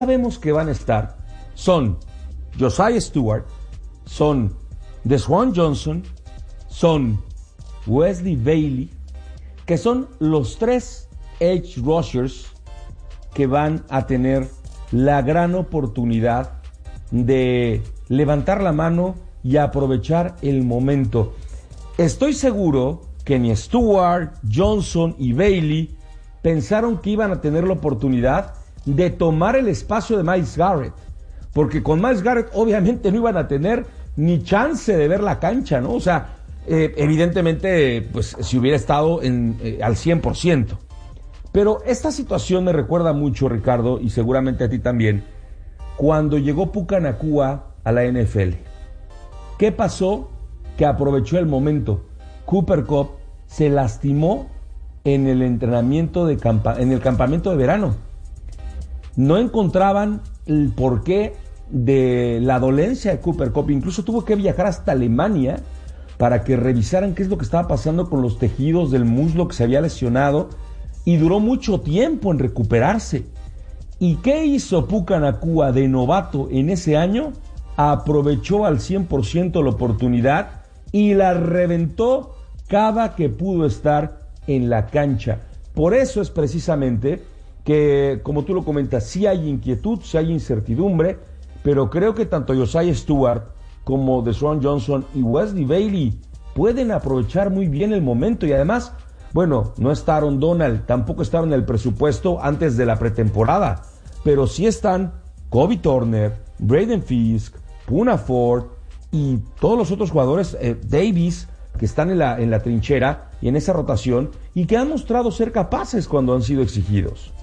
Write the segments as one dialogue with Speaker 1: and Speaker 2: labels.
Speaker 1: sabemos que van a estar son Josiah Stewart, son Deshaun Johnson, son Wesley Bailey, que son los tres edge rushers que van a tener la gran oportunidad de levantar la mano y aprovechar el momento. Estoy seguro que ni Stewart, Johnson y Bailey pensaron que iban a tener la oportunidad de tomar el espacio de Myles Garrett, porque con Myles Garrett obviamente no iban a tener ni chance de ver la cancha, ¿no? O sea, evidentemente, pues si hubiera estado al 100%. Pero esta situación me recuerda mucho, Ricardo, y seguramente a ti también, cuando llegó Puka Nacua a la NFL. ¿Qué pasó? Que aprovechó el momento. Cooper Kupp se lastimó en el entrenamiento en el campamento de verano. No encontraban el porqué de la dolencia de Cooper Kupp. Incluso tuvo que viajar hasta Alemania para que revisaran qué es lo que estaba pasando con los tejidos del muslo que se había lesionado, y duró mucho tiempo en recuperarse. ¿Y qué hizo Puka Nacua de novato en ese año? Aprovechó al 100% la oportunidad y la reventó cada que pudo estar en la cancha. Por eso es precisamente que, como tú lo comentas, sí hay inquietud, sí hay incertidumbre, pero creo que tanto Josiah Stewart como Deshaun Johnson y Wesley Bailey pueden aprovechar muy bien el momento. Y además, bueno, no está Aaron Donald, tampoco estaba en el presupuesto antes de la pretemporada, pero sí están Kobe Turner, Braden Fisk, Poona Ford y todos los otros jugadores, Davis, que están en la trinchera y en esa rotación, y que han mostrado ser capaces cuando han sido exigidos.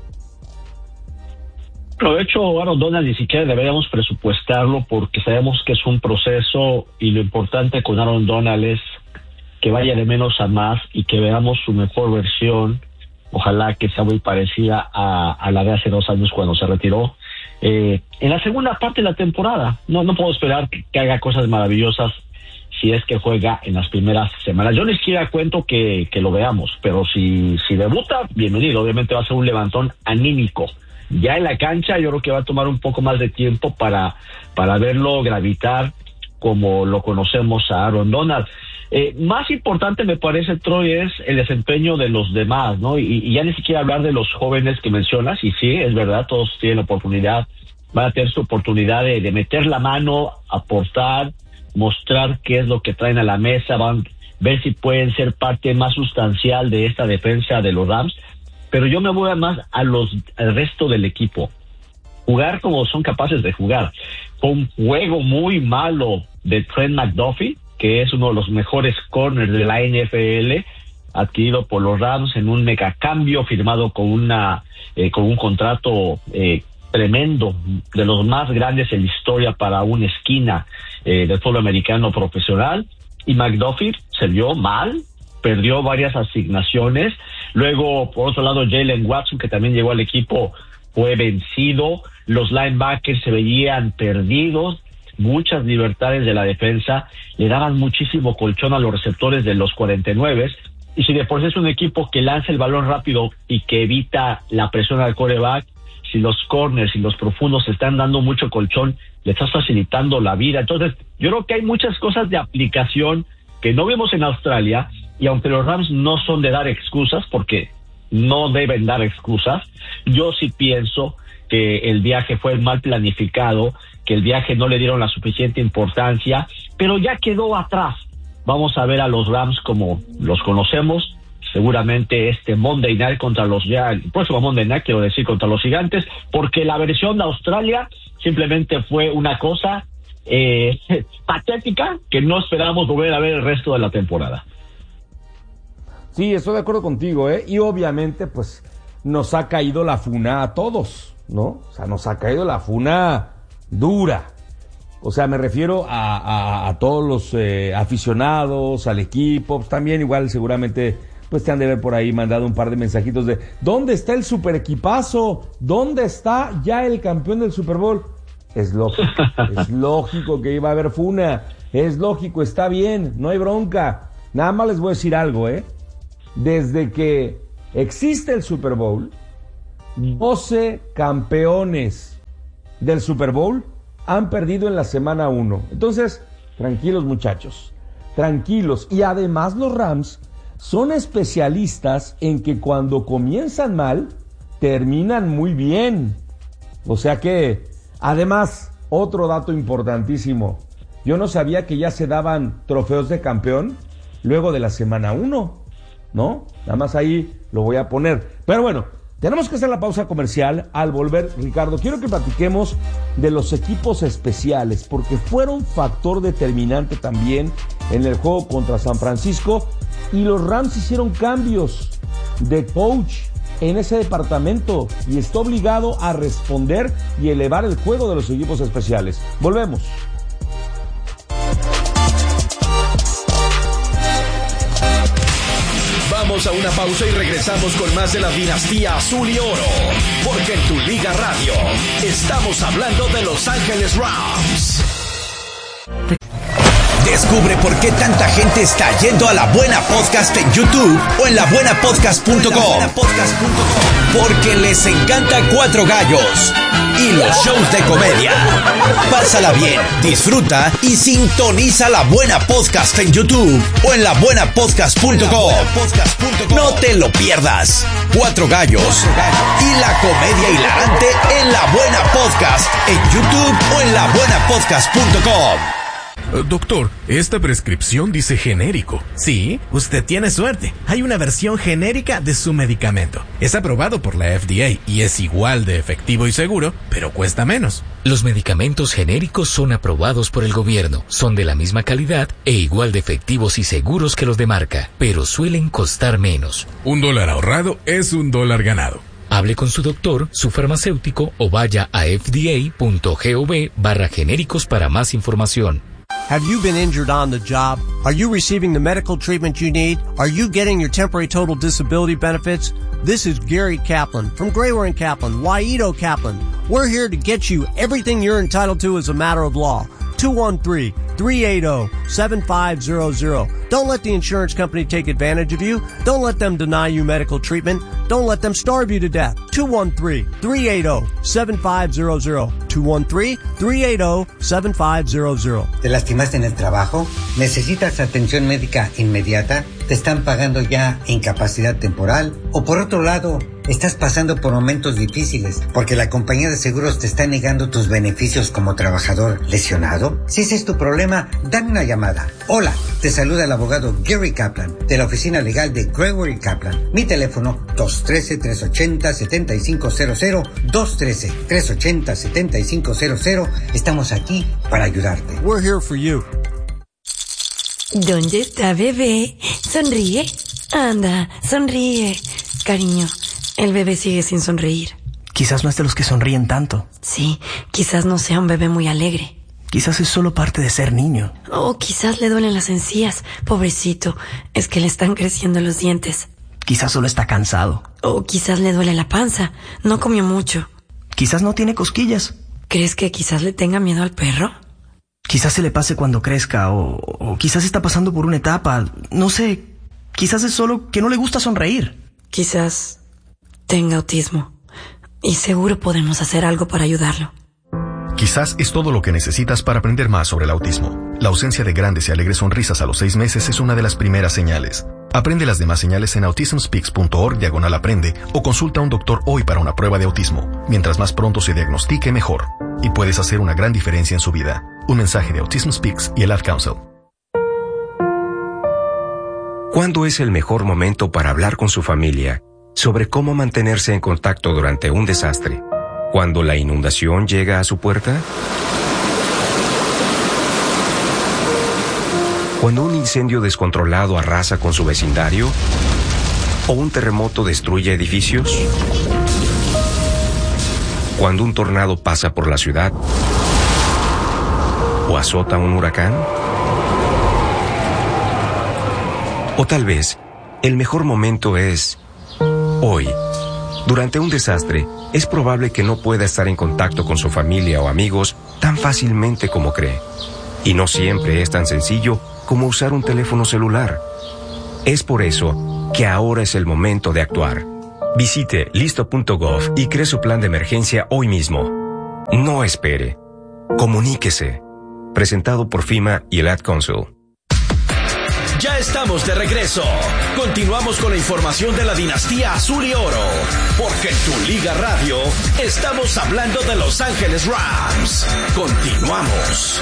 Speaker 2: Pero de hecho, Aaron Donald ni siquiera deberíamos presupuestarlo, porque sabemos que es un proceso, y lo importante con Aaron Donald es que vaya de menos a más y que veamos su mejor versión. Ojalá que sea muy parecida a la de hace 2 años cuando se retiró. En la segunda parte de la temporada, no puedo esperar que haga cosas maravillosas si es que juega en las primeras semanas. Yo ni siquiera cuento que lo veamos, pero si debuta, bienvenido. Obviamente va a ser un levantón anímico. Ya en la cancha yo creo que va a tomar un poco más de tiempo para verlo gravitar como lo conocemos a Aaron Donald. Más importante me parece, Troy, es el desempeño de los demás, ¿no? Y ya ni siquiera hablar de los jóvenes que mencionas, y sí, es verdad, todos tienen oportunidad, van a tener su oportunidad de meter la mano, aportar, mostrar qué es lo que traen a la mesa, van a ver si pueden ser parte más sustancial de esta defensa de los Rams. Pero yo me voy más al resto del equipo. Jugar como son capaces de jugar. Con un juego muy malo de Trent McDuffie, que es uno de los mejores corners de la NFL, adquirido por los Rams en un megacambio, firmado con un contrato tremendo, de los más grandes en la historia para una esquina del fútbol americano profesional. Y McDuffie se vio mal, perdió varias asignaciones. Luego, por otro lado, Jalen Watson, que también llegó al equipo, fue vencido. Los linebackers se veían perdidos. Muchas libertades de la defensa le daban muchísimo colchón a los receptores de los 49. Y si de por sí es un equipo que lanza el balón rápido y que evita la presión al quarterback, si los corners y los profundos se están dando mucho colchón, le estás facilitando la vida. Entonces, yo creo que hay muchas cosas de aplicación que no vimos en Australia, y aunque los Rams no son de dar excusas, porque no deben dar excusas, yo sí pienso que el viaje fue mal planificado, que el viaje no le dieron la suficiente importancia, pero ya quedó atrás. Vamos a ver a los Rams como los conocemos, seguramente Monday Night el próximo Monday Night, quiero decir, contra los Gigantes, porque la versión de Australia simplemente fue una cosa patética que no esperábamos volver a ver el resto de la temporada.
Speaker 1: Sí, estoy de acuerdo contigo, y obviamente pues nos ha caído la funa a todos, ¿no? O sea, nos ha caído la funa dura. O sea, me refiero a todos los aficionados, al equipo, pues también igual seguramente pues te han de ver por ahí mandado un par de mensajitos de ¿dónde está el super equipazo? ¿Dónde está ya el campeón del Super Bowl? Es lógico que iba a haber funa, es lógico, está bien, no hay bronca. Nada más les voy a decir algo, desde que existe el Super Bowl, 12 campeones del Super Bowl han perdido en la semana 1. Entonces, tranquilos muchachos, tranquilos. Y además los Rams son especialistas en que cuando comienzan mal, terminan muy bien. O sea que, además, otro dato importantísimo. Yo no sabía que ya se daban trofeos de campeón luego de la semana 1, ¿no? Nada más ahí lo voy a poner. Pero bueno, tenemos que hacer la pausa comercial. Al volver, Ricardo, quiero que platiquemos de los equipos especiales, porque fueron factor determinante también en el juego contra San Francisco, y los Rams hicieron cambios de coach en ese departamento y está obligado a responder y elevar el juego de los equipos especiales. Volvemos.
Speaker 3: Vamos a una pausa y regresamos con más de la dinastía azul y oro, porque en Tu Liga Radio estamos hablando de Los Ángeles Rams. Descubre por qué tanta gente está yendo a La Buena Podcast en YouTube o en labuenapodcast.com. Porque les encanta Cuatro Gallos y los shows de comedia. Pásala bien, disfruta y sintoniza La Buena Podcast en YouTube o en labuenapodcast.com. No te lo pierdas. Cuatro Gallos y la comedia hilarante en La Buena Podcast en YouTube o en labuenapodcast.com.
Speaker 4: Doctor, esta prescripción dice genérico.
Speaker 5: Sí, usted tiene suerte. Hay una versión genérica de su medicamento. Es aprobado por la FDA y es igual de efectivo y seguro, pero cuesta menos.
Speaker 6: Los medicamentos genéricos son aprobados por el gobierno, son de la misma calidad e igual de efectivos y seguros que los de marca, pero suelen costar menos.
Speaker 4: $1 ahorrado es $1 ganado.
Speaker 6: Hable con su doctor, su farmacéutico o vaya a fda.gov/genéricos para más información.
Speaker 7: Have you been injured on the job? Are you receiving the medical treatment you need? Are you getting your temporary total disability benefits? This is Gary Kaplan from Grayware & Kaplan, Waito Kaplan. We're here to get you everything you're entitled to as a matter of law. 213-380-7500. Don't let the insurance company take advantage of you. Don't let them deny you medical treatment. Don't let them starve you to death. 213-380-7500. 213-380-7500.
Speaker 8: ¿Te lastimaste en el trabajo? ¿Necesitas atención médica inmediata? ¿Te están pagando ya incapacidad temporal? O por otro lado, estás pasando por momentos difíciles porque la compañía de seguros te está negando tus beneficios como trabajador lesionado. Si ese es tu problema, dame una llamada. Hola, te saluda el abogado Gary Kaplan de la oficina legal de Grayware & Kaplan. Mi teléfono 213-380-7500, 213-380-7500. Estamos aquí para ayudarte.
Speaker 7: We're here for you.
Speaker 9: ¿Dónde está bebé? Sonríe. Anda, sonríe. Cariño, el bebé sigue sin sonreír.
Speaker 10: Quizás no es de los que sonríen tanto.
Speaker 9: Sí, quizás no sea un bebé muy alegre.
Speaker 10: Quizás es solo parte de ser niño.
Speaker 9: O quizás le duelen las encías. Pobrecito, es que le están creciendo los dientes.
Speaker 10: Quizás solo está cansado.
Speaker 9: O quizás le duele la panza. No comió mucho.
Speaker 10: Quizás no tiene cosquillas.
Speaker 9: ¿Crees que quizás le tenga miedo al perro?
Speaker 10: Quizás se le pase cuando crezca, o quizás está pasando por una etapa. No sé, quizás es solo que no le gusta sonreír.
Speaker 9: Quizás tenga autismo. Y seguro podemos hacer algo para ayudarlo.
Speaker 11: Quizás es todo lo que necesitas para aprender más sobre el autismo. La ausencia de grandes y alegres sonrisas a los 6 meses es una de las primeras señales. Aprende las demás señales en autismspeaks.org/aprende o consulta a un doctor hoy para una prueba de autismo. Mientras más pronto se diagnostique, mejor. Y puedes hacer una gran diferencia en su vida. Un mensaje de Autism Speaks y el Ad Council.
Speaker 12: ¿Cuándo es el mejor momento para hablar con su familia sobre cómo mantenerse en contacto durante un desastre? ¿Cuando la inundación llega a su puerta? ¿Cuando un incendio descontrolado arrasa con su vecindario? ¿O un terremoto destruye edificios? ¿Cuando un tornado pasa por la ciudad? ¿O azota un huracán? O tal vez, el mejor momento es hoy. Durante un desastre, es probable que no pueda estar en contacto con su familia o amigos tan fácilmente como cree. Y no siempre es tan sencillo como usar un teléfono celular. Es por eso que ahora es el momento de actuar. Visite listo.gov y cree su plan de emergencia hoy mismo. No espere. Comuníquese. Presentado por FEMA y el Ad Council.
Speaker 3: Ya estamos de regreso. Continuamos con la información de la dinastía Azul y Oro. Porque en Tu Liga Radio estamos hablando de Los Ángeles Rams. Continuamos.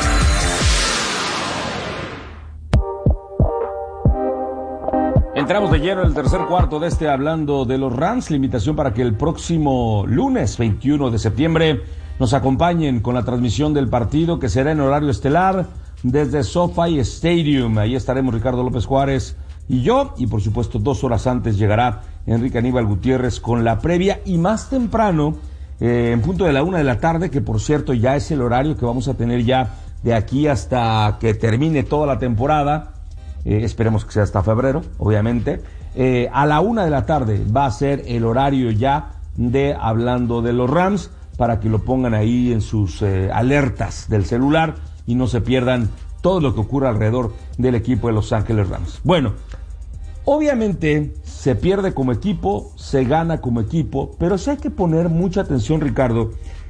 Speaker 1: Entramos de lleno en el tercer cuarto de hablando de los Rams. La invitación para que el próximo lunes 21 de septiembre nos acompañen con la transmisión del partido, que será en horario estelar desde SoFi Stadium. Ahí estaremos Ricardo López Juárez y yo, y por supuesto 2 horas antes llegará Enrique Aníbal Gutiérrez con la previa, y más temprano, en punto de la 1 de la tarde, que por cierto ya es el horario que vamos a tener ya de aquí hasta que termine toda la temporada. Esperemos que sea hasta febrero, obviamente. A la 1 de la tarde va a ser el horario ya de hablando de los Rams, para que lo pongan ahí en sus alertas del celular y no se pierdan todo lo que ocurre alrededor del equipo de Los Ángeles Rams. Bueno, obviamente se pierde como equipo, se gana como equipo, pero sí hay que poner mucha atención, Ricardo,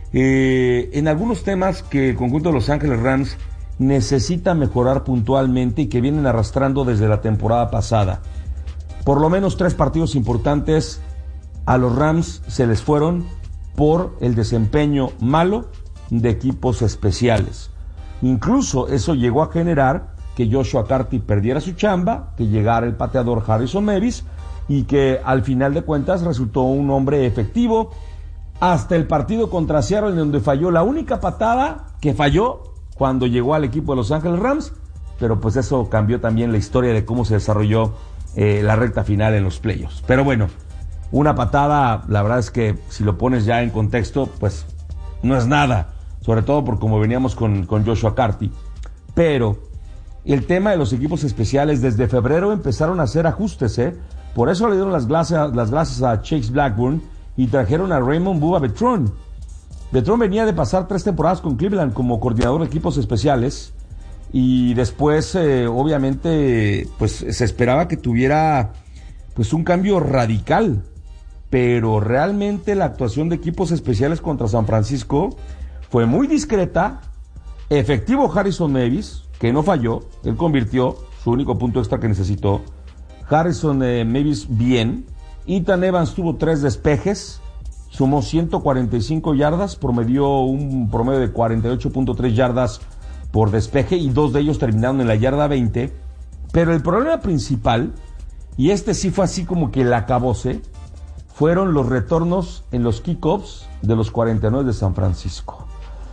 Speaker 1: en algunos temas que el conjunto de Los Ángeles Rams necesita mejorar puntualmente y que vienen arrastrando desde la temporada pasada. Por lo menos 3 partidos importantes a los Rams se les fueron por el desempeño malo de equipos especiales. Incluso eso llegó a generar que Joshua Carty perdiera su chamba, que llegara el pateador Harrison Mevis, y que al final de cuentas resultó un hombre efectivo hasta el partido contra Seattle, en donde falló la única patada que falló cuando llegó al equipo de Los Ángeles Rams, pero pues eso cambió también la historia de cómo se desarrolló la recta final en los playoffs. Pero bueno, una patada, la verdad es que si lo pones ya en contexto, pues no es nada, sobre todo por como veníamos con Joshua Carty. Pero el tema de los equipos especiales, desde febrero empezaron a hacer ajustes, por eso le dieron las gracias a Chase Blackburn y trajeron a Raymond Bubba Bertrand. Bertrand venía de pasar 3 temporadas con Cleveland como coordinador de equipos especiales, y después obviamente pues se esperaba que tuviera pues un cambio radical, pero realmente la actuación de equipos especiales contra San Francisco fue muy discreta. Efectivo Harrison Mevis, que no falló, él convirtió su único punto extra que necesitó. Harrison Mevis bien. Ethan Evans tuvo 3 despejes, sumó 145 yardas, promedió un promedio de 48.3 yardas por despeje, y 2 de ellos terminaron en la yarda 20. Pero el problema principal, y este sí fue así como que el acabose, fueron los retornos en los kickoffs de los 49 de San Francisco.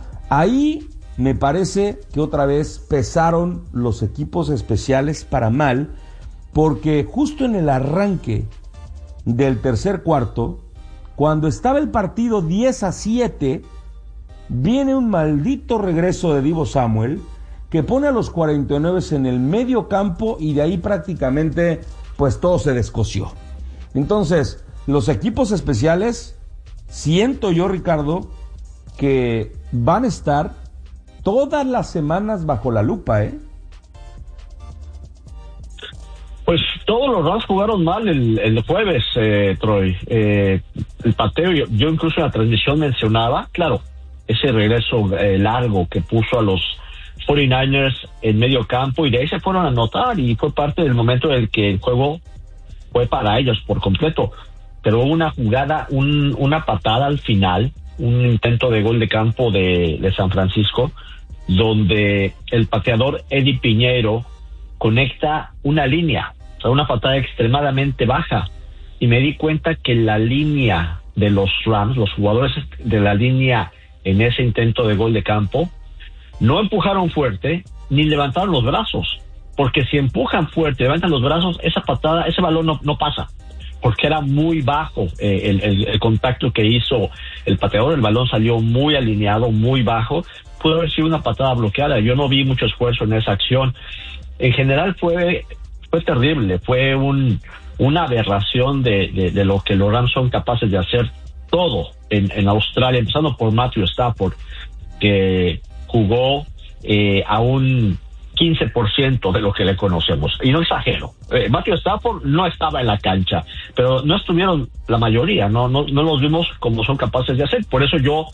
Speaker 1: Ahí me parece que otra vez pesaron los equipos especiales para mal, porque justo en el arranque del tercer cuarto, cuando estaba el partido 10-7, viene un maldito regreso de Deebo Samuel que pone a los 49 en el medio campo, y de ahí prácticamente pues todo se descosió. Entonces, los equipos especiales, siento yo, Ricardo, que van a estar todas las semanas bajo la lupa,
Speaker 2: Pues todos los Rams jugaron mal el jueves, Troy. El pateo, yo incluso en la transmisión mencionaba, claro, ese regreso largo que puso a los 49ers en medio campo, y de ahí se fueron a anotar, y fue parte del momento en el que el juego fue para ellos por completo. Pero hubo una jugada, una patada al final, un intento de gol de campo de San Francisco, donde el pateador Eddie Piñeiro conecta una línea, o sea, una patada extremadamente baja, y me di cuenta que la línea de los Rams, los jugadores de la línea en ese intento de gol de campo, no empujaron fuerte ni levantaron los brazos, porque si empujan fuerte, levantan los brazos, esa patada, ese balón no pasa, porque era muy bajo el contacto que hizo el pateador. El balón salió muy alineado, muy bajo, pudo haber sido una patada bloqueada. Yo no vi mucho esfuerzo en esa acción. En general fue terrible, fue una aberración de lo que los Rams son capaces de hacer todo en Australia, empezando por Matthew Stafford, que jugó a un 15% de lo que le conocemos, y no exagero. Matthew Stafford no estaba en la cancha, pero no estuvieron la mayoría, no los vimos como son capaces de hacer. Por eso yo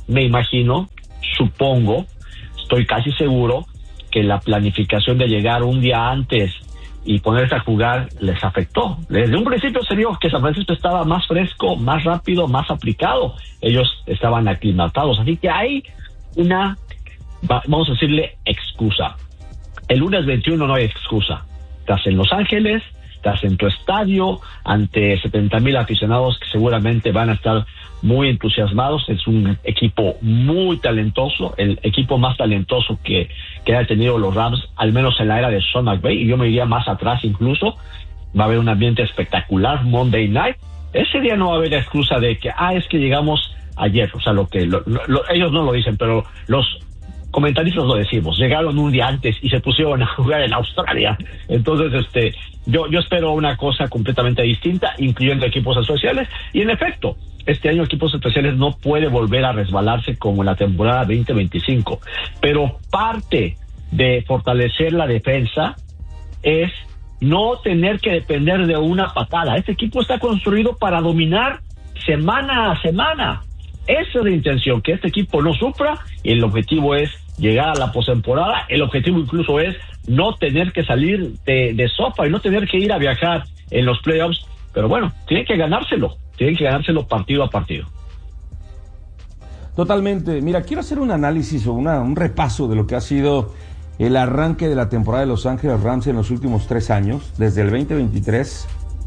Speaker 2: me imagino, supongo, estoy casi seguro que la planificación de llegar un día antes y ponerse a jugar les afectó. Desde un principio se vio que San Francisco estaba más fresco, más rápido, más aplicado. Ellos estaban aclimatados, así que hay una, vamos a decirle, excusa. El lunes 21 no hay excusa. Estás en Los Ángeles, estás en tu estadio, ante 70,000 aficionados que seguramente van a estar muy entusiasmados. Es un equipo muy talentoso, el equipo más talentoso que ha tenido los Rams, al menos en la era de Sean McVay, y yo me iría más atrás incluso. Va a haber un ambiente espectacular Monday Night. Ese día no va a haber excusa de que, es que llegamos ayer. O sea, ellos no lo dicen, pero los comentaristas lo decimos. Llegaron un día antes y se pusieron a jugar en Australia. Entonces, yo espero una cosa completamente distinta, incluyendo equipos especiales. Y en efecto, este año equipos especiales no puede volver a resbalarse como en la temporada 2025. Pero parte de fortalecer la defensa es no tener que depender de una patada. Este equipo está construido para dominar semana a semana. Esa es la intención, que este equipo no sufra, y el objetivo es llegar a la postemporada. El objetivo incluso es no tener que salir de sofá y no tener que ir a viajar en los playoffs. Pero bueno, tienen que ganárselo partido a partido.
Speaker 1: Totalmente. Mira, quiero hacer un análisis o un repaso de lo que ha sido el arranque de la temporada de Los Ángeles Rams en los últimos 3 años, desde el 2023.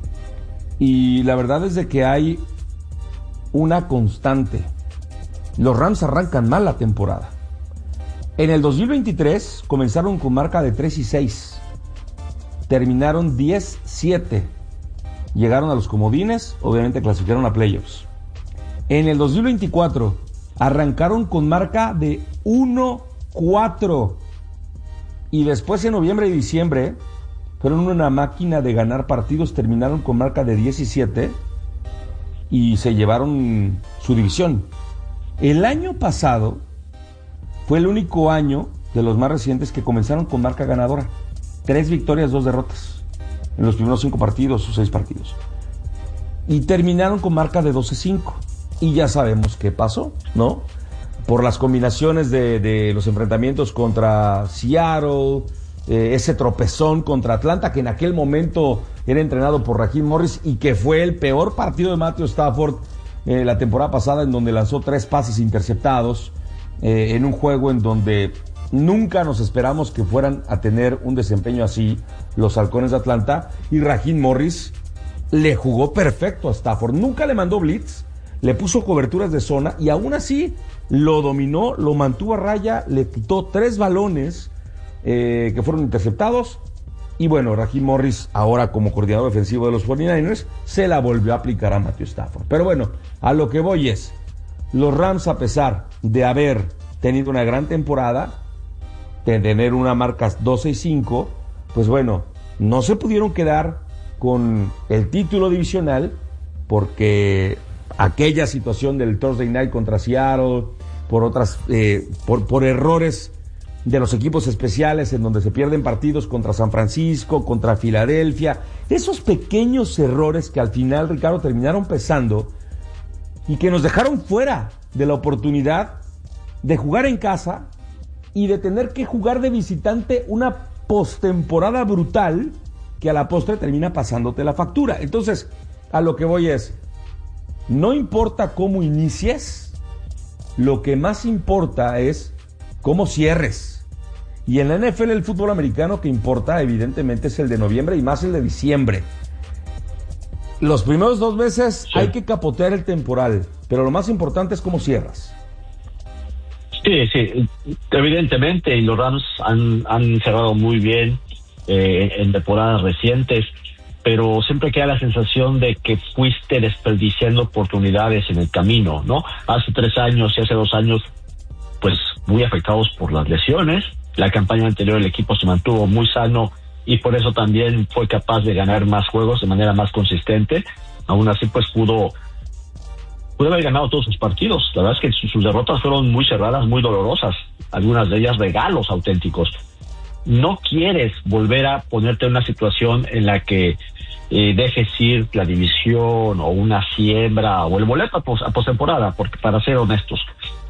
Speaker 1: Y la verdad es de que hay una constante. Los Rams arrancan mal la temporada. En el 2023 comenzaron con marca de 3-6. Terminaron 10-7. Llegaron a los comodines, obviamente clasificaron a playoffs. En el 2024 arrancaron con marca de 1-4. Y después en noviembre y diciembre fueron una máquina de ganar partidos, terminaron con marca de 17 y se llevaron su división. El año pasado fue el único año de los más recientes que comenzaron con marca ganadora. 3 victorias, 2 derrotas en los primeros 5 partidos o 6 partidos. Y terminaron con marca de 12-5. Y ya sabemos qué pasó, ¿no? Por las combinaciones de los enfrentamientos contra Seattle, ese tropezón contra Atlanta, que en aquel momento era entrenado por Raheem Morris y que fue el peor partido de Matthew Stafford la temporada pasada, en donde lanzó 3 pases interceptados, en un juego en donde nunca nos esperamos que fueran a tener un desempeño así los Halcones de Atlanta, y Raheem Morris le jugó perfecto a Stafford, nunca le mandó blitz, le puso coberturas de zona y aún así lo dominó, lo mantuvo a raya, le quitó 3 balones que fueron interceptados. Y bueno, Raheem Morris, ahora como coordinador defensivo de los 49ers, se la volvió a aplicar a Matthew Stafford. Pero bueno, a lo que voy es, los Rams, a pesar de haber tenido una gran temporada, de tener una marca 12-5, pues bueno, no se pudieron quedar con el título divisional, porque aquella situación del Thursday Night contra Seattle, por otras, por errores de los equipos especiales en donde se pierden partidos contra San Francisco, contra Filadelfia, esos pequeños errores que al final, Ricardo, terminaron pesando y que nos dejaron fuera de la oportunidad de jugar en casa y de tener que jugar de visitante una postemporada brutal que a la postre termina pasándote la factura. Entonces, a lo que voy es, no importa cómo inicies, lo que más importa es cómo cierres. Y en la NFL, el fútbol americano, que importa evidentemente es el de noviembre y más el de diciembre. Los primeros 2 meses hay que capotear el temporal, pero lo más importante es cómo cierras.
Speaker 2: Sí, evidentemente, y los Rams han cerrado muy bien en temporadas recientes, pero siempre queda la sensación de que fuiste desperdiciando oportunidades en el camino, ¿no? Hace 3 años y hace 2 años, pues muy afectados por las lesiones. La campaña anterior el equipo se mantuvo muy sano y por eso también fue capaz de ganar más juegos de manera más consistente. Aún así, pues pudo haber ganado todos sus partidos. La verdad es que sus derrotas fueron muy cerradas, muy dolorosas, algunas de ellas regalos auténticos. No quieres volver a ponerte en una situación en la que dejes ir la división o una siembra o el boleto a postemporada, porque para ser honestos,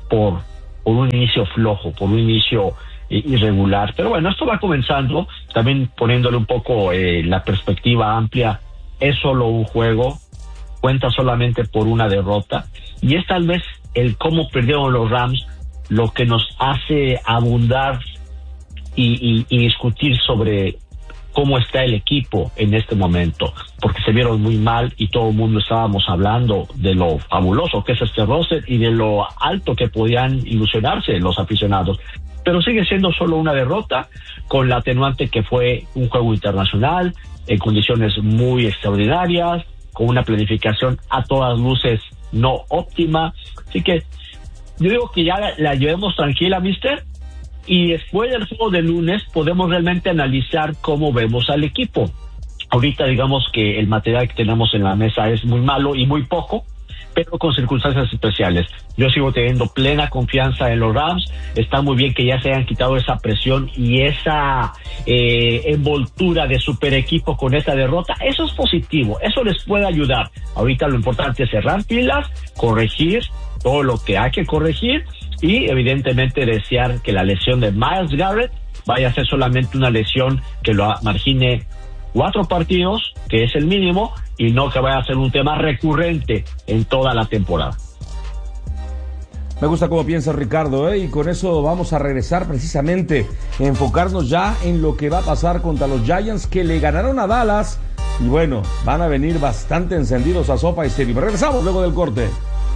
Speaker 2: por un inicio flojo, por un inicio irregular. Pero bueno, esto va comenzando, también poniéndole un poco la perspectiva amplia. Es solo un juego, cuenta solamente por una derrota, y es tal vez el cómo perdieron los Rams lo que nos hace abundar y discutir sobre cómo está el equipo en este momento, porque se vieron muy mal y todo el mundo estábamos hablando de lo fabuloso que es este roster y de lo alto que podían ilusionarse los aficionados. Pero sigue siendo solo una derrota, con la atenuante que fue un juego internacional, en condiciones muy extraordinarias, con una planificación a todas luces no óptima. Así que yo digo que ya la llevemos tranquila, mister, y después del juego de lunes podemos realmente analizar cómo vemos al equipo. Ahorita digamos que el material que tenemos en la mesa es muy malo y muy poco, pero con circunstancias especiales. Yo sigo teniendo plena confianza en los Rams. Está muy bien que ya se hayan quitado esa presión y esa envoltura de super equipo con esta derrota. Eso es positivo, eso les puede ayudar. Ahorita lo importante es cerrar pilas, corregir todo lo que hay que corregir y evidentemente desear que la lesión de Myles Garrett vaya a ser solamente una lesión que lo margine 4 partidos, que es el mínimo, y no que vaya a ser un tema recurrente en toda la temporada.
Speaker 1: Me gusta cómo piensa Ricardo, y con eso vamos a regresar precisamente, enfocarnos ya en lo que va a pasar contra los Giants, que le ganaron a Dallas, y bueno, van a venir bastante encendidos a SoFi Stadium. Regresamos luego del corte.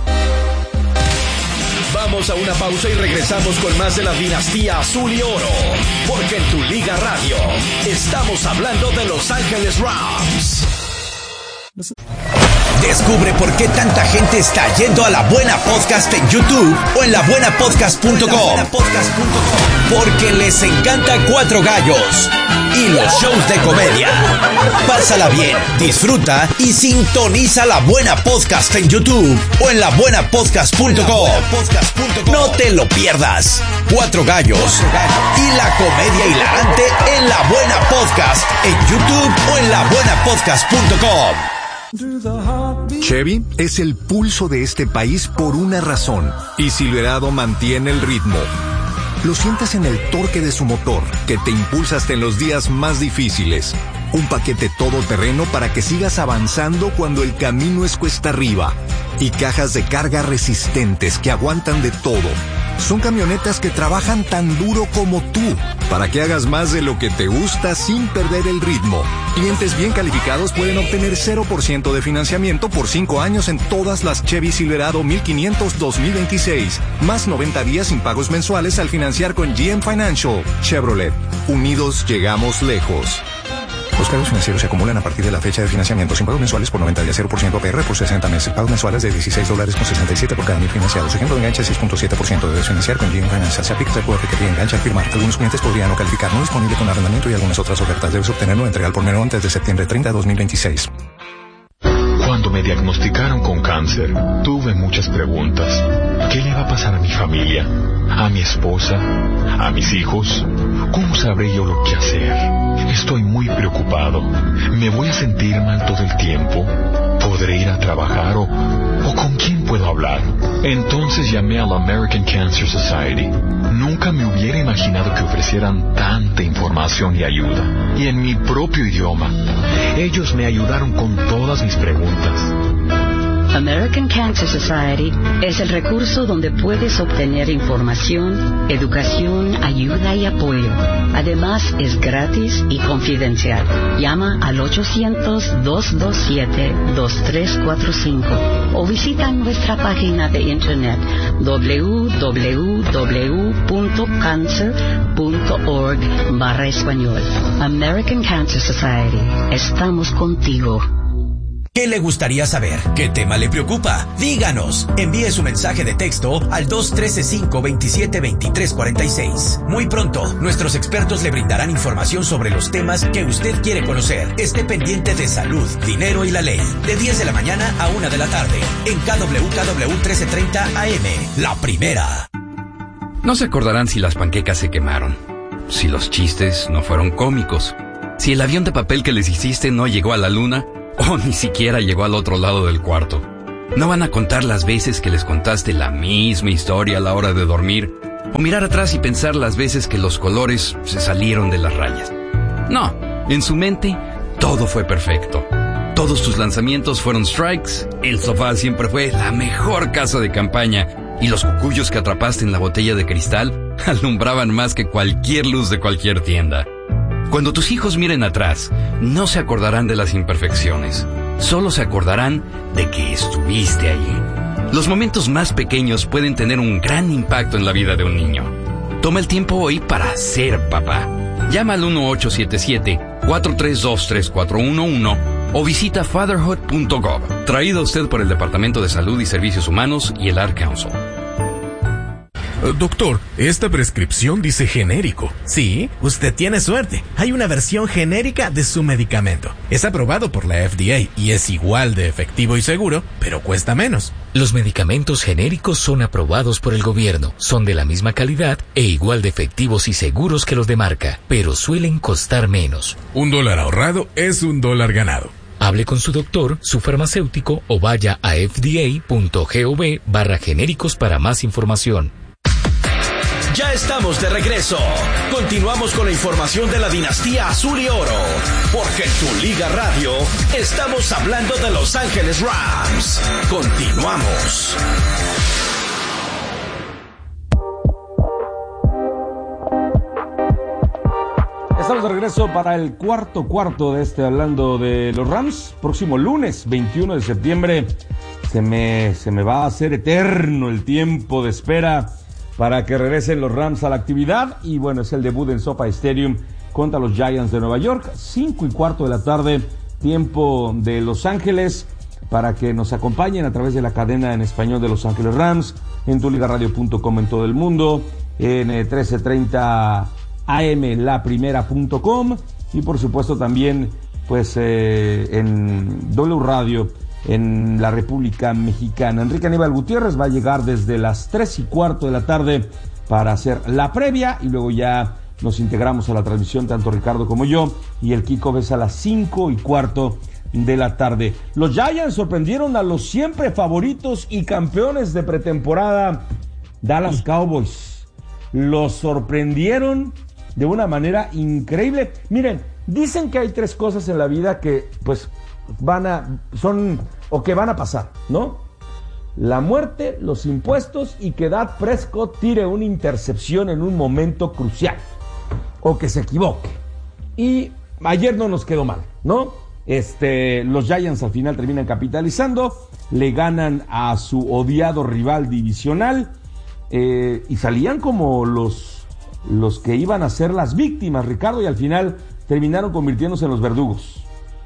Speaker 3: Vamos a una pausa y regresamos con más de la dinastía azul y oro, porque en tu Liga Radio estamos hablando de Los Ángeles Rams. Descubre por qué tanta gente está yendo a La Buena Podcast en YouTube o en labuenapodcast.com. Porque les encanta Cuatro Gallos y los shows de comedia. Pásala bien, disfruta y sintoniza La Buena Podcast en YouTube o en labuenapodcast.com. No te lo pierdas. Cuatro Gallos y la comedia hilarante en La Buena Podcast en YouTube o en labuenapodcast.com.
Speaker 13: Chevy es el pulso de este país por una razón, y Silverado mantiene el ritmo. Lo sientes en el torque de su motor, que te impulsa hasta en los días más difíciles. Un paquete todoterreno para que sigas avanzando cuando el camino es cuesta arriba. Y cajas de carga resistentes que aguantan de todo. Son camionetas que trabajan tan duro como tú, para que hagas más de lo que te gusta sin perder el ritmo. Clientes bien calificados pueden obtener 0% de financiamiento por 5 años en todas las Chevy Silverado 1500 2026. Más 90 días sin pagos mensuales al financiar con GM Financial. Chevrolet. Unidos llegamos lejos. Los cargos financieros se acumulan a partir de la fecha de financiamiento sin pagos mensuales por 90 días, 0% APR por 60 meses. Pagos mensuales de $16.67 por cada mil financiados. Ejemplo de enganche 6.7%. Debes financiar con GM Financial. Se aplica el recuerdo que enganche al firmar. Algunos clientes podrían no calificar. No disponible con arrendamiento y algunas otras ofertas. Debes obtenerlo o entregar por menor antes de septiembre 30 de 2026.
Speaker 14: Cuando me diagnosticaron con cáncer, tuve muchas preguntas. ¿Qué le va a pasar a mi familia? ¿A mi esposa? ¿A mis hijos? ¿Cómo sabré yo lo que hacer? Estoy muy preocupado. ¿Me voy a sentir mal todo el tiempo? ¿Podré ir a trabajar o con quién puedo hablar? Entonces llamé a la American Cancer Society. Nunca me hubiera imaginado que ofrecieran tanta información y ayuda. Y en mi propio idioma. Ellos me ayudaron con todas mis preguntas.
Speaker 15: American Cancer Society es el recurso donde puedes obtener información, educación, ayuda y apoyo. Además, es gratis y confidencial. Llama al 800-227-2345 o visita nuestra página de internet www.cancer.org/español. American Cancer Society. Estamos contigo.
Speaker 3: ¿Qué le gustaría saber? ¿Qué tema le preocupa? Díganos. Envíe su mensaje de texto al 213-527-2346. Muy pronto, nuestros expertos le brindarán información sobre los temas que usted quiere conocer. Esté pendiente de salud, dinero y la ley. De 10 de la mañana a 1 de la tarde. En KWKW 1330 AM. La primera.
Speaker 16: No se acordarán si las panquecas se quemaron. Si los chistes no fueron cómicos. Si el avión de papel que les hiciste no llegó a la luna. O ni siquiera llegó al otro lado del cuarto. No van a contar las veces que les contaste la misma historia a la hora de dormir, o mirar atrás y pensar las veces que los colores se salieron de las rayas. No, en su mente todo fue perfecto. Todos tus lanzamientos fueron strikes, el sofá siempre fue la mejor casa de campaña, y los cucuyos que atrapaste en la botella de cristal alumbraban más que cualquier luz de cualquier tienda. Cuando tus hijos miren atrás, no se acordarán de las imperfecciones, solo se acordarán de que estuviste allí. Los momentos más pequeños pueden tener un gran impacto en la vida de un niño. Toma el tiempo hoy para ser papá. Llama al 1877-432-3411 o visita fatherhood.gov. Traído a usted por el Departamento de Salud y Servicios Humanos y el Ad Council.
Speaker 4: Doctor, esta prescripción dice genérico.
Speaker 5: Sí, usted tiene suerte. Hay una versión genérica de su medicamento. Es aprobado por la FDA y es igual de efectivo y seguro, pero cuesta menos.
Speaker 6: Los medicamentos genéricos son aprobados por el gobierno, son de la misma calidad e igual de efectivos y seguros que los de marca, pero suelen costar menos.
Speaker 4: $1 ahorrado es $1 ganado.
Speaker 6: Hable con su doctor, su farmacéutico o vaya a fda.gov/genéricos para más información.
Speaker 3: Ya estamos de regreso. Continuamos con la información de la dinastía Azul y Oro, porque en tu Liga Radio estamos hablando de Los Ángeles Rams. Continuamos.
Speaker 1: Estamos de regreso para el cuarto de hablando de los Rams. Próximo lunes, 21 de septiembre, se me va a hacer eterno el tiempo de espera para que regresen los Rams a la actividad. Y bueno, es el debut en SoFi Stadium contra los Giants de Nueva York. 5:15 de la tarde, tiempo de Los Ángeles, para que nos acompañen a través de la cadena en español de Los Ángeles Rams, en tuligaradio.com en todo el mundo, en 1330 AM laprimera.com y por supuesto también pues en W Radio en la República Mexicana. Enrique Aníbal Gutiérrez va a llegar desde las 3:15 de la tarde para hacer la previa y luego ya nos integramos a la transmisión, tanto Ricardo como yo, y el kickoff es a las 5:15 de la tarde. Los Giants sorprendieron a los siempre favoritos y campeones de pretemporada Dallas Cowboys. Los sorprendieron de una manera increíble. Miren, dicen que hay 3 cosas en la vida que pues van a pasar, ¿no? La muerte, los impuestos y que Dak Prescott tire una intercepción en un momento crucial o que se equivoque. Y ayer no nos quedó mal, ¿no? Los Giants al final terminan capitalizando, le ganan a su odiado rival divisional y salían como los que iban a ser las víctimas, Ricardo, y al final terminaron convirtiéndose en los verdugos.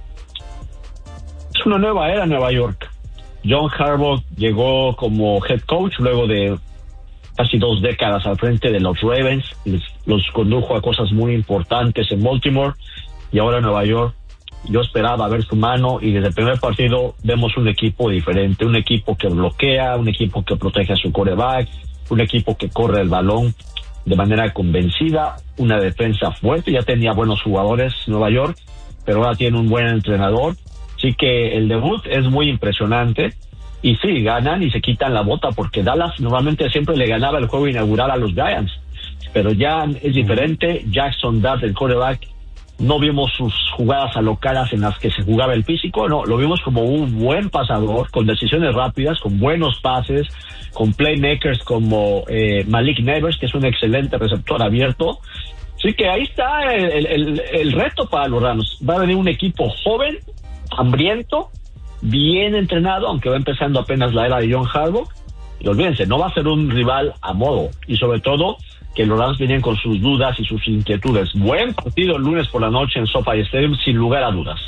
Speaker 2: Es una nueva era en Nueva York. John Harbaugh llegó como head coach luego de casi 2 décadas al frente de los Ravens. Los condujo a cosas muy importantes en Baltimore y ahora en Nueva York. Yo esperaba ver su mano y desde el primer partido vemos un equipo diferente, un equipo que bloquea, un equipo que protege a su quarterback, un equipo que corre el balón de manera convencida, una defensa fuerte. Ya tenía buenos jugadores Nueva York, pero ahora tiene un buen entrenador. Así que el debut es muy impresionante. Y sí, ganan y se quitan la bota, porque Dallas normalmente siempre le ganaba el juego inaugural a los Giants. Pero ya es diferente. Jackson Dart, el quarterback, no vimos sus jugadas alocadas en las que se jugaba el físico, no, lo vimos como un buen pasador, con decisiones rápidas, con buenos pases, con playmakers como Malik Neighbors, que es un excelente receptor abierto. Así que ahí está el reto para los Rams. Va a venir un equipo joven, hambriento, bien entrenado, aunque va empezando apenas la era de John Harbaugh. Y olvídense, no va a ser un rival a modo, y sobre todo que los Rams vienen con sus dudas y sus inquietudes. Buen partido el lunes por la noche en SoFi Stadium, sin lugar a dudas.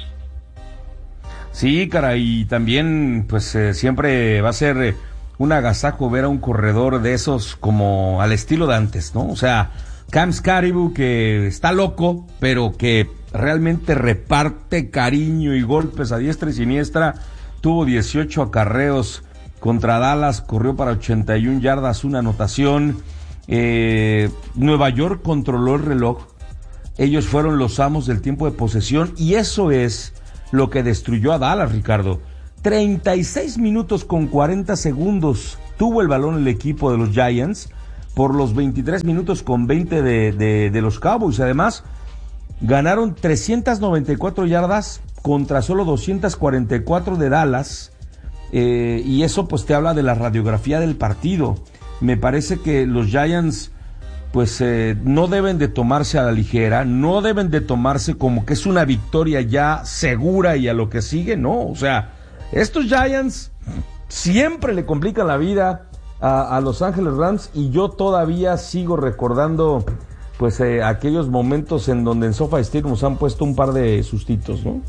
Speaker 1: Sí, caray, y también pues siempre va a ser un agasajo ver a un corredor de esos como al estilo de antes, ¿no? O sea, Cam Caribou, que está loco, pero que realmente reparte cariño y golpes a diestra y siniestra. Tuvo 18 acarreos contra Dallas, corrió para 81 yardas, una anotación. Nueva York controló el reloj, ellos fueron los amos del tiempo de posesión y eso es lo que destruyó a Dallas, Ricardo. 36 minutos con 40 segundos tuvo el balón el equipo de los Giants por los 23 minutos con 20 de los Cowboys. Además, ganaron 394 yardas contra solo 244 de Dallas. Y eso pues te habla de la radiografía del partido. Me parece que los Giants pues no deben de tomarse a la ligera, no deben de tomarse como que es una victoria ya segura y a lo que sigue, no. O sea, estos Giants siempre le complican la vida a Los Ángeles Rams, y yo todavía sigo recordando pues aquellos momentos en donde en SoFi Stadium nos han puesto un par de sustitos, ¿no?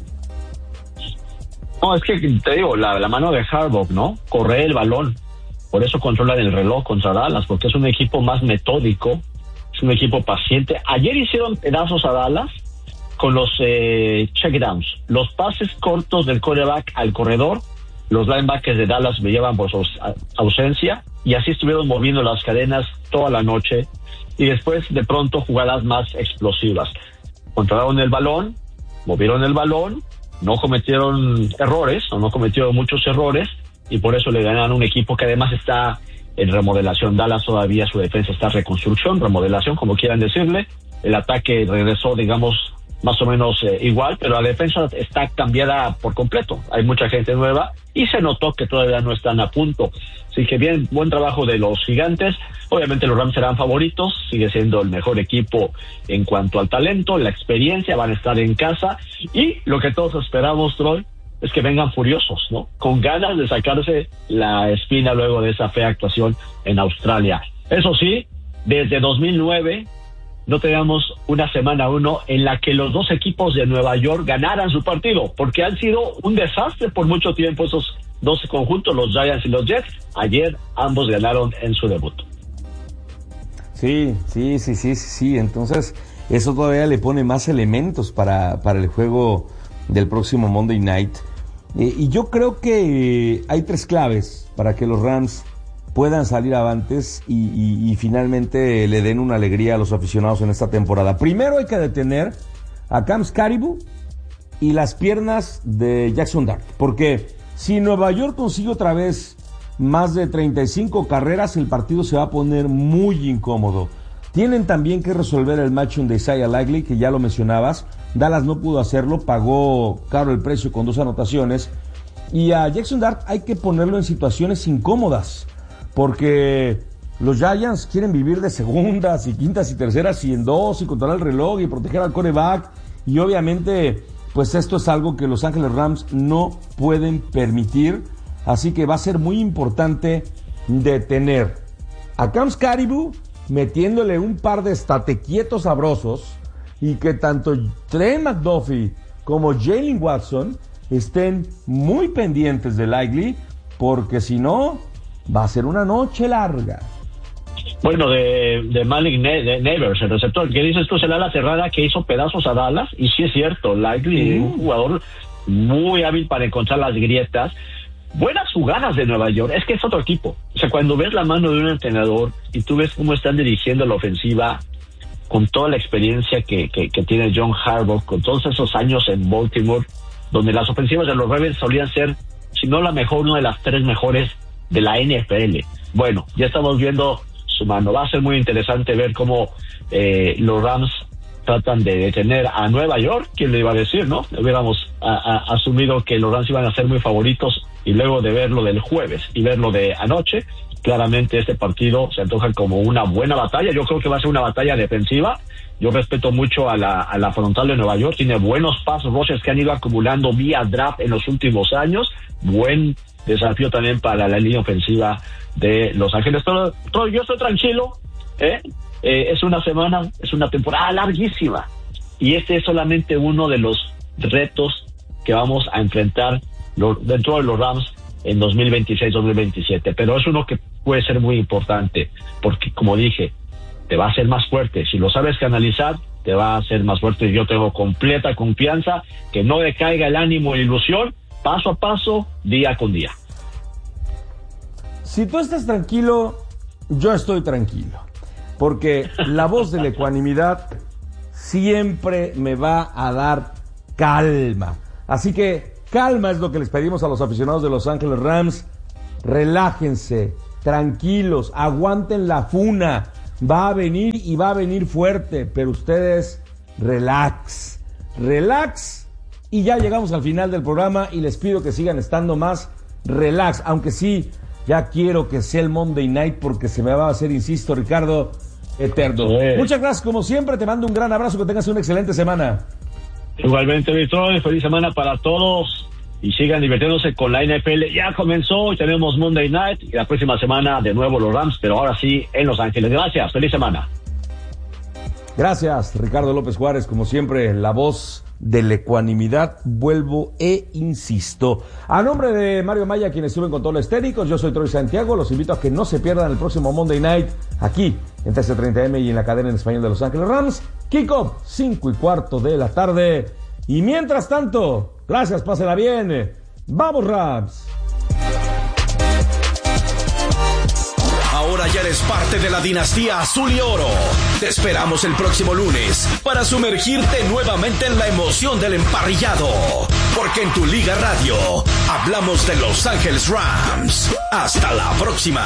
Speaker 2: No, es que te digo, la mano de Harbaugh, ¿no? Corre el balón. Por eso controlan el reloj contra Dallas, porque es un equipo más metódico, es un equipo paciente. Ayer hicieron pedazos a Dallas con los checkdowns, los pases cortos del quarterback al corredor. Los linebackers de Dallas me llevan por su ausencia, y así estuvieron moviendo las cadenas toda la noche, y después de pronto jugadas más explosivas. Controlaron el balón, movieron el balón, no cometieron errores, o no cometieron muchos errores, y por eso le ganaron un equipo que además está en remodelación. Dallas todavía, su defensa está en reconstrucción, remodelación, como quieran decirle. El ataque regresó, digamos, más o menos igual, pero la defensa está cambiada por completo. Hay mucha gente nueva y se notó que todavía no están a punto. Así que bien, buen trabajo de los Gigantes. Obviamente los Rams serán favoritos, sigue siendo el mejor equipo en cuanto al talento, la experiencia, van a estar en casa, y lo que todos esperamos, Troy, es que vengan furiosos, ¿no? Con ganas de sacarse la espina luego de esa fea actuación en Australia. Eso sí, desde 2009 no teníamos una semana 1 en la que los dos equipos de Nueva York ganaran su partido, porque han sido un desastre por mucho tiempo esos dos conjuntos, los Giants y los Jets. Ayer ambos ganaron en su debut.
Speaker 1: Sí. Entonces, eso todavía le pone más elementos para el juego del próximo Monday Night. Y yo creo que hay 3 claves para que los Rams puedan salir avantes y finalmente le den una alegría a los aficionados en esta temporada. Primero hay que detener a Cam Caribou y las piernas de Jackson Dart, porque si Nueva York consigue otra vez más de 35 carreras, el partido se va a poner muy incómodo. Tienen también que resolver el matchup de Isaiah Likely, que ya lo mencionabas. Dallas no pudo hacerlo, pagó caro el precio con 2 anotaciones. Y a Jackson Dart hay que ponerlo en situaciones incómodas, porque los Giants quieren vivir de segundas y quintas y terceras y en 2 y controlar el reloj y proteger al quarterback. Y obviamente, pues esto es algo que Los Ángeles Rams no pueden permitir. Así que va a ser muy importante detener a Cam Caribou, metiéndole un par de estatequietos sabrosos, y que tanto Trent McDuffie como Jalen Watson estén muy pendientes de Likely, porque si no, va a ser una noche larga.
Speaker 2: Bueno, de Malik Neighbors, el receptor, que dices tú, será la cerrada que hizo pedazos a Dallas, y sí es cierto, Likely, un jugador muy hábil para encontrar las grietas. Buenas jugadas de Nueva York, es que es otro equipo. O sea, cuando ves la mano de un entrenador y tú ves cómo están dirigiendo la ofensiva, con toda la experiencia que tiene John Harbaugh, con todos esos años en Baltimore, donde las ofensivas de los Ravens solían ser, si no la mejor, una de las 3 mejores de la NFL. Bueno, ya estamos viendo su mano. Va a ser muy interesante ver cómo los Rams tratan de detener a Nueva York. ¿Quién le iba a decir, no? Hubiéramos asumido que los Rams iban a ser muy favoritos, y luego de ver lo del jueves y ver lo de anoche, claramente este partido se antoja como una buena batalla. Yo creo que va a ser una batalla defensiva. Yo respeto mucho a la frontal de Nueva York. Tiene buenos pasos rushers que han ido acumulando vía draft en los últimos años. Buen desafío también para la línea ofensiva de Los Ángeles. Pero yo estoy tranquilo. Es una semana, es una temporada larguísima. Y este es solamente uno de los retos que vamos a enfrentar dentro de los Rams en 2026-2027. Pero es uno que puede ser muy importante, porque, como dije, te va a hacer más fuerte. Si lo sabes canalizar, te va a hacer más fuerte. Yo tengo completa confianza, que no decaiga el ánimo y la ilusión, paso a paso, día con día.
Speaker 1: Si tú estás tranquilo, yo estoy tranquilo, porque la voz de la ecuanimidad siempre me va a dar calma. Así que calma es lo que les pedimos a los aficionados de Los Ángeles Rams. Relájense, tranquilos, aguanten la funa. Va a venir y va a venir fuerte, pero ustedes relax. Y ya llegamos al final del programa y les pido que sigan estando más relax, aunque sí, ya quiero que sea el Monday Night porque se me va a hacer, insisto, Ricardo, eterno. Muchas gracias como siempre, te mando un gran abrazo, que tengas una excelente semana.
Speaker 2: Igualmente, Víctor, feliz semana para todos y sigan divirtiéndose con la NFL. Ya comenzó y tenemos Monday Night y la próxima semana de nuevo los Rams, pero ahora sí en Los Ángeles. Gracias, feliz semana.
Speaker 1: Gracias, Ricardo López Juárez, como siempre, la voz de la ecuanimidad. Vuelvo e insisto. A nombre de Mario Maya, quienes suben con todos los estéricos, yo soy Troy Santiago. Los invito a que no se pierdan el próximo Monday Night aquí en 1330M y en la cadena en español de Los Ángeles Rams. Kickoff 5:15 de la tarde. Y mientras tanto, gracias, pásenla bien. ¡Vamos, Rams!
Speaker 3: Ahora ya eres parte de la dinastía Azul y Oro. Te esperamos el próximo lunes para sumergirte nuevamente en la emoción del emparrillado. Porque en tu Liga Radio hablamos de Los Ángeles Rams. Hasta la próxima.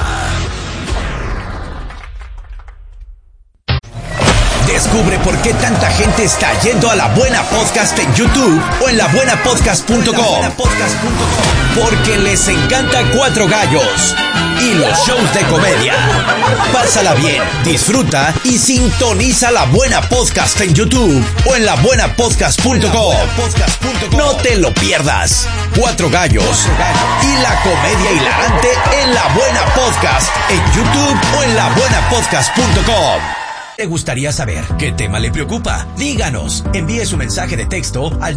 Speaker 3: Descubre por qué tanta gente está yendo a La Buena Podcast en YouTube o en labuenapodcast.com. Porque les encanta Cuatro Gallos y los shows de comedia. Pásala bien, disfruta y sintoniza La Buena Podcast en YouTube o en labuenapodcast.com. No te lo pierdas. Cuatro Gallos y la comedia hilarante en La Buena Podcast en YouTube o en labuenapodcast.com. ¿Te gustaría saber qué tema le preocupa? Díganos. Envíe su mensaje de texto al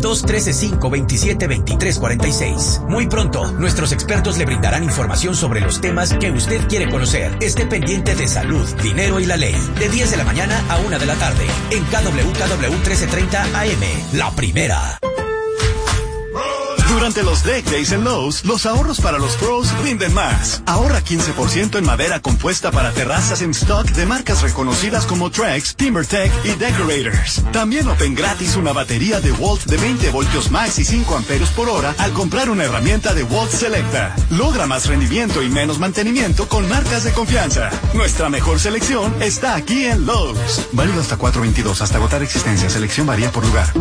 Speaker 3: 213-527-2346. Muy pronto, nuestros expertos le brindarán información sobre los temas que usted quiere conocer. Esté pendiente de salud, dinero y la ley. De 10 de la mañana a 1 de la tarde. En KWKW 1330 AM. La primera.
Speaker 17: Durante los Deck Days en Lowe's, los ahorros para los pros rinden más. Ahorra 15% en madera compuesta para terrazas en stock de marcas reconocidas como Trex, TimberTech y Decorators. También obtén gratis una batería de Volt de 20 voltios max y 5 amperios por hora al comprar una herramienta de Volt Selecta. Logra más rendimiento y menos mantenimiento con marcas de confianza. Nuestra mejor selección está aquí en Lowe's. Válido hasta 4/22, hasta agotar existencia. Selección varía por lugar.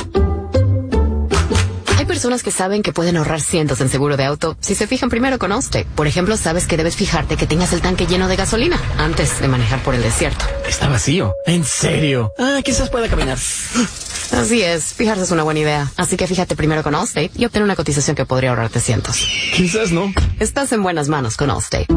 Speaker 18: Hay personas que saben que pueden ahorrar cientos en seguro de auto si se fijan primero con Allstate. Por ejemplo, sabes que debes fijarte que tengas el tanque lleno de gasolina antes de manejar por el desierto.
Speaker 5: Está vacío. ¿En serio? Quizás pueda caminar.
Speaker 18: Así es, fijarse es una buena idea. Así que fíjate primero con Allstate y obtén una cotización que podría ahorrarte cientos.
Speaker 5: Quizás no.
Speaker 18: Estás en buenas manos con Allstate.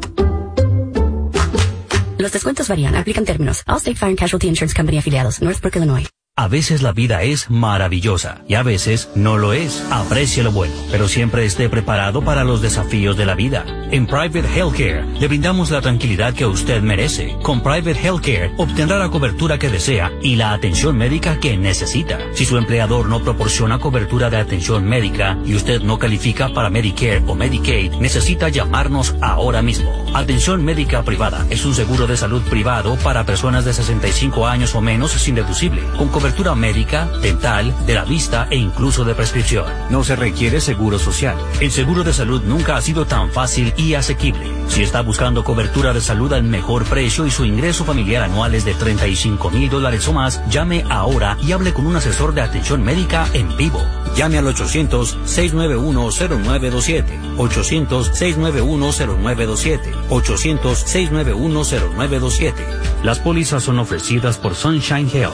Speaker 19: Los descuentos varían, aplican términos. Allstate Fire and Casualty Insurance Company afiliados, Northbrook, Illinois.
Speaker 20: A veces la vida es maravillosa y a veces no lo es. Aprecie lo bueno, pero siempre esté preparado para los desafíos de la vida. En Private Healthcare le brindamos la tranquilidad que usted merece. Con Private Healthcare obtendrá la cobertura que desea y la atención médica que necesita. Si su empleador no proporciona cobertura de atención médica y usted no califica para Medicare o Medicaid, necesita llamarnos ahora mismo. Atención médica privada es un seguro de salud privado para personas de 65 años o menos sin deducible, con cobertura médica, dental, de la vista e incluso de prescripción. No se requiere seguro social. El seguro de salud nunca ha sido tan fácil y asequible. Si está buscando cobertura de salud al mejor precio y su ingreso familiar anual es de $35,000 o más, llame ahora y hable con un asesor de atención médica en vivo. Llame al 800-691-0927. 800-691-0927. 800-691-0927. Las pólizas son ofrecidas por Sunshine Health.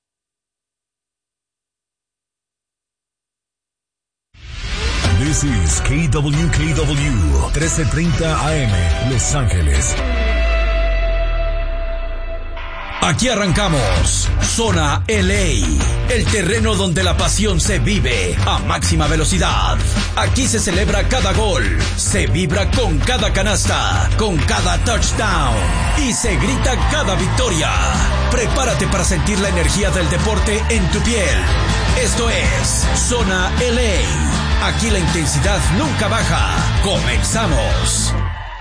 Speaker 4: This is KWKW 1330 AM, Los Ángeles.
Speaker 3: Aquí arrancamos Zona LA, el terreno donde la pasión se vive a máxima velocidad. Aquí se celebra cada gol, se vibra con cada canasta, con cada touchdown y se grita cada victoria. Prepárate para sentir la energía del deporte en tu piel. Esto es Zona LA. Aquí la intensidad nunca baja. ¡Comenzamos!